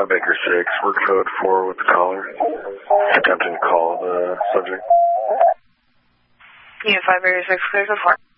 Baker 6, work code 4 with the caller. Attempting to call the subject. Unit 5 Baker 6, clear to 4.